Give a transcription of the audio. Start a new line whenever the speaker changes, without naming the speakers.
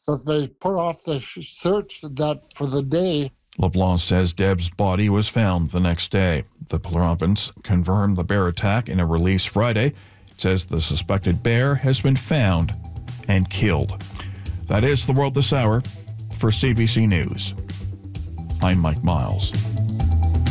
So they put off the search that for the day.
LeBlanc says Deb's body was found the next day. The province confirmed the bear attack in a release Friday. It says the suspected bear has been found and killed. That is the world this hour. For CBC News, I'm Mike Miles.